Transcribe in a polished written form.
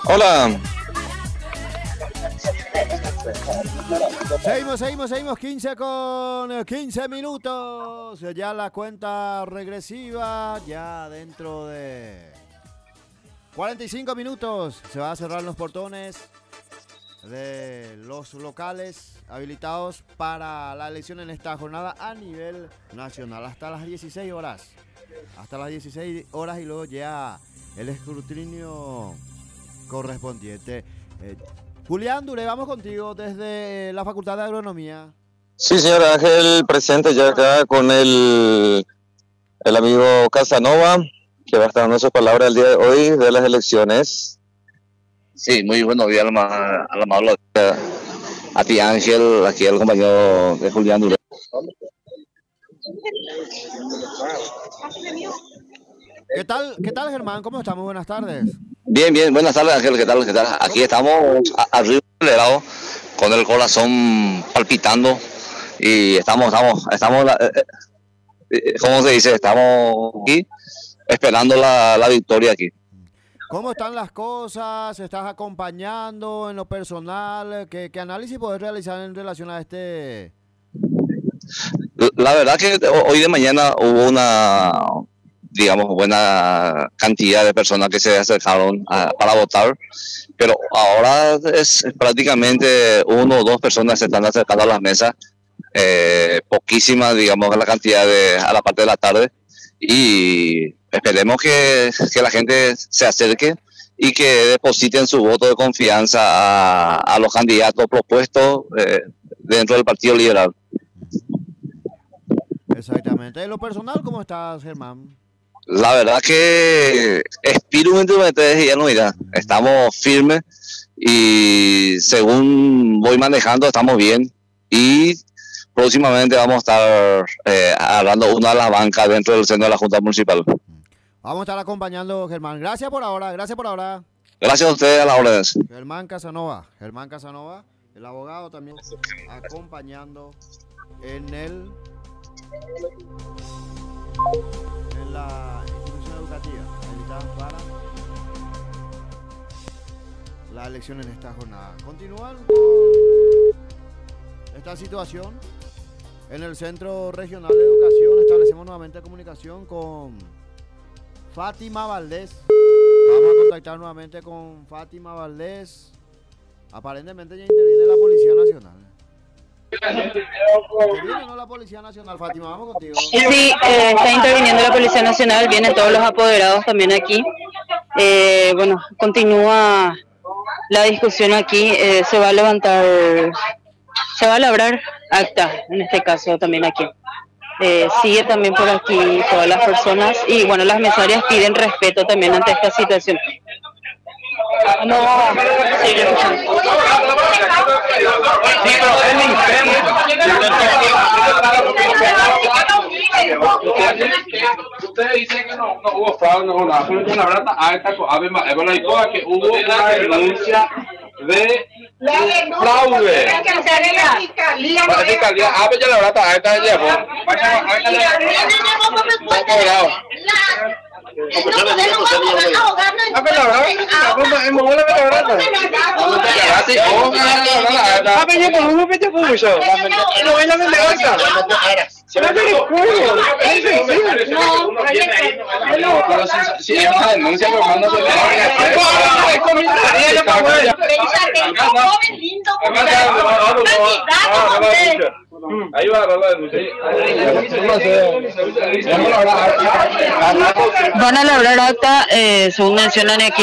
Hola. Seguimos, 15 con 15 minutos. Ya la cuenta regresiva, ya dentro de 45 minutos se va a cerrar los portones de los locales habilitados para la elección en esta jornada a nivel nacional hasta las 16 horas. Hasta las 16 horas y luego ya el escrutinio correspondiente. Julián Dure, vamos contigo desde la Facultad de Agronomía. Sí, señor Ángel, presente ya acá con el amigo Casanova, que va a estar dando sus palabras el día de hoy de las elecciones. Sí, muy buenos días a ti Ángel, aquí el compañero de Julián Dure. ¿Qué tal Germán? ¿Cómo estamos? Buenas tardes. Bien, buenas tardes Ángel, ¿qué tal? Aquí estamos arriba del helado, con el corazón palpitando y estamos, ¿cómo se dice? Estamos aquí esperando la victoria aquí. ¿Cómo están las cosas? ¿Estás acompañando en lo personal? ¿Qué análisis podés realizar en relación a este? La verdad que hoy de mañana hubo una, digamos, buena cantidad de personas que se acercaron para votar, pero ahora es prácticamente 1 o 2 personas se están acercando a las mesas, poquísimas, digamos, la cantidad a la parte de la tarde, y esperemos que la gente se acerque y que depositen su voto de confianza a los candidatos propuestos dentro del Partido Liberal. Exactamente. En lo personal, ¿cómo estás, Germán? La verdad que espíritu ya no irá. Estamos firmes y según voy manejando estamos bien y próximamente vamos a estar hablando una de las bancas dentro del seno de la Junta Municipal. Vamos a estar acompañando, Germán. Gracias por ahora. Gracias a ustedes, a las órdenes. Germán Casanova, el abogado también acompañando en la institución educativa habilitada para la elección en esta jornada. Continúan con esta situación en el Centro Regional de Educación. Establecemos nuevamente comunicación con Fátima Valdés. Vamos a contactar nuevamente con Fátima Valdés. Aparentemente ya interviene la Policía Nacional. ¿Interviene o no la Policía Nacional, Fátima? Vamos contigo. Sí, está interviniendo la Policía Nacional, vienen todos los apoderados también aquí. Bueno, continúa la discusión aquí, se va a labrar acta, en este caso también aquí. Sigue también por aquí todas las personas y bueno, las mesarias piden respeto también ante esta situación. Vamos a seguir escuchando. Ustedes dicen que no hubo fraude, no hubo nada. Solo una brata alta con Ave María, que hubo una denuncia de fraude. La fiscalía, Ave ya la brata alta llevó. Si es una denuncia, hermano, se le ahí va la denuncia. Van a labrar acta, según mencionan aquí.